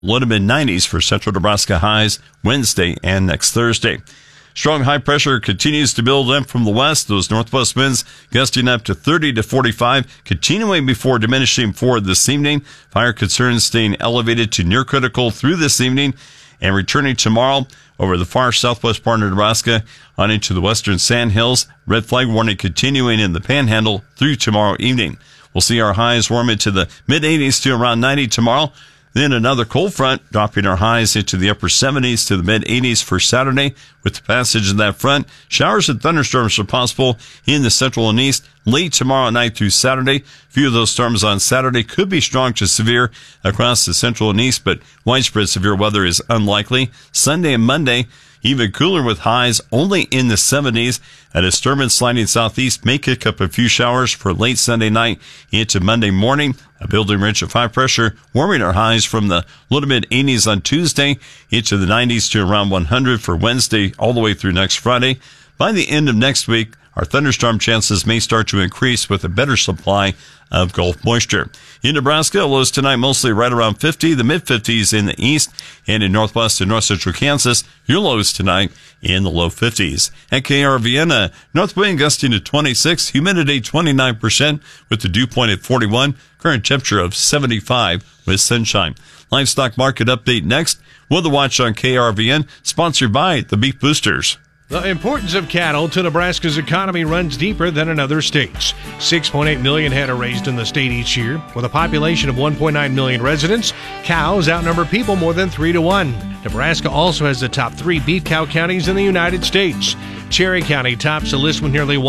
Low to mid-90s for central Nebraska highs Wednesday and next Thursday. Strong high pressure continues to build in from the west. Those northwest winds gusting up to 30 to 45, continuing before diminishing for this evening. Fire concerns staying elevated to near critical through this evening and returning tomorrow over the far southwest part of Nebraska on into the western Sandhills. Red flag warning continuing in the Panhandle through tomorrow evening. We'll see our highs warm into the mid-80s to around 90 tomorrow. Then another cold front dropping our highs into the upper 70s to the mid-80s for Saturday. With the passage of that front, showers and thunderstorms are possible in the central and east late tomorrow night through Saturday. A few of those storms on Saturday could be strong to severe across the central and east, but widespread severe weather is unlikely. Sunday and Monday, even cooler with highs only in the 70s. A disturbance sliding southeast may kick up a few showers for late Sunday night into Monday morning. A building ridge of high pressure warming our highs from the low to mid 80s on Tuesday into the 90s to around 100 for Wednesday all the way through next Friday. By the end of next week, our thunderstorm chances may start to increase with a better supply of Gulf moisture. In Nebraska, lows tonight mostly right around 50, the mid-50s in the east, and in northwest and north central Kansas, your lows tonight in the low 50s. At KRVN, north wind gusting to 26, humidity 29% with the dew point at 41, current temperature of 75 with sunshine. Livestock market update next. Weather watch on KRVN, sponsored by the Beef Boosters. The importance of cattle to Nebraska's economy runs deeper than in other states. 6.8 million head are raised in the state each year. With a population of 1.9 million residents, cows outnumber people more than 3 to 1. Nebraska also has the top 3 beef cow counties in the United States. Cherry County tops the list with nearly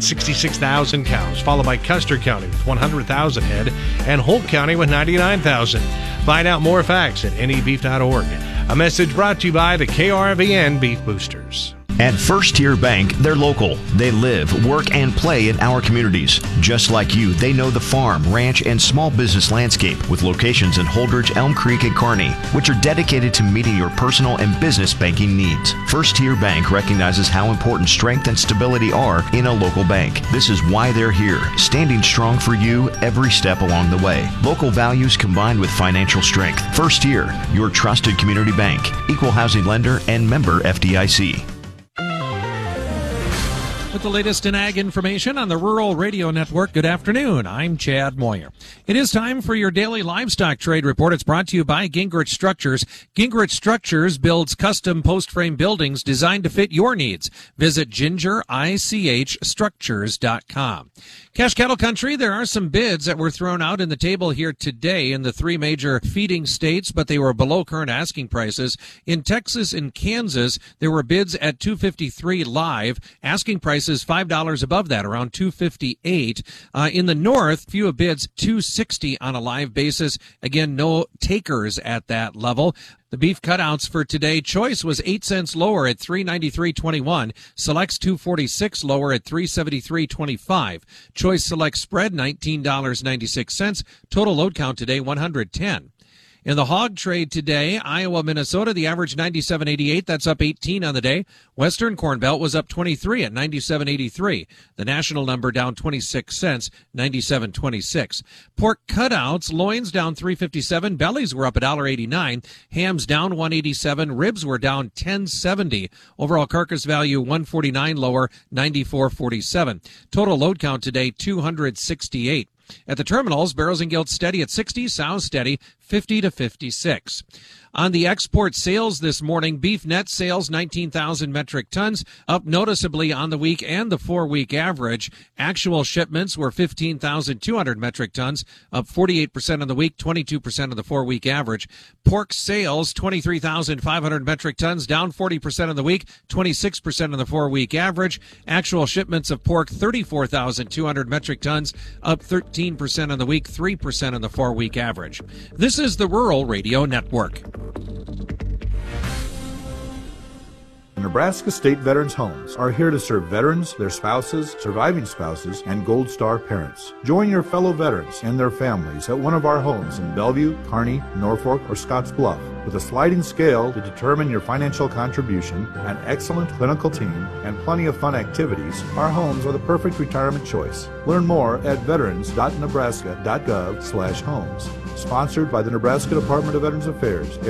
166,000 cows, followed by Custer County with 100,000 head and Holt County with 99,000. Find out more facts at nebeef.org. A message brought to you by the KRVN Beef Boosters. At First Tier Bank, they're local. They live, work, and play in our communities. Just like you, they know the farm, ranch, and small business landscape with locations in Holdridge, Elm Creek, and Kearney, which are dedicated to meeting your personal and business banking needs. First Tier Bank recognizes how important strength and stability are in a local bank. This is why they're here, standing strong for you every step along the way. Local values combined with financial strength. First Tier, your trusted community bank, equal housing lender, and member FDIC. With the latest in ag information on the Rural Radio Network, good afternoon. I'm Chad Moyer. It is time for your daily livestock trade report. It's brought to you by Gingrich Structures. Gingrich Structures builds custom post-frame buildings designed to fit your needs. Visit gingerichstructures.com. Cash cattle country, there are some bids that were thrown out in the table here today in the 3 major feeding states, but they were below current asking prices. In Texas and Kansas, there were bids at $253 live. Asking prices $5 above that, around $258. In the north, few bids $260 on a live basis. Again, no takers at that level. The beef cutouts for today, choice was 8 cents lower at $393.21. Selects $246 lower at $373.25. Choice select spread $19.96. Total load count today 110. In the hog trade today, Iowa, Minnesota, the average 97.88. That's up 18 on the day. Western Corn Belt was up 23 at 97.83. The national number down 26 cents, 97.26. Pork cutouts, loins down 3.57. Bellies were up $1.89. Hams down 1.87. Ribs were down 10.70. Overall carcass value 149 lower, 94.47. Total load count today 268. At the terminals, barrels and gilts steady at 60, sows steady 50 to 56. On the export sales this morning, beef net sales 19,000 metric tons, up noticeably on the week and the 4-week average. Actual shipments were 15,200 metric tons, up 48% on the week, 22% on the 4-week average. Pork sales 23,500 metric tons, down 40% on the week, 26% on the 4-week average. Actual shipments of pork 34,200 metric tons, up 13% on the week, 3% on the 4-week average. This is the Rural Radio Network. Nebraska State Veterans Homes are here to serve veterans, their spouses, surviving spouses, and Gold Star parents. Join your fellow veterans and their families at one of our homes in Bellevue, Kearney, Norfolk, or Scottsbluff. With a sliding scale to determine your financial contribution, an excellent clinical team, and plenty of fun activities, our homes are the perfect retirement choice. Learn more at veterans.nebraska.gov/homes. sponsored by the Nebraska Department of Veterans Affairs.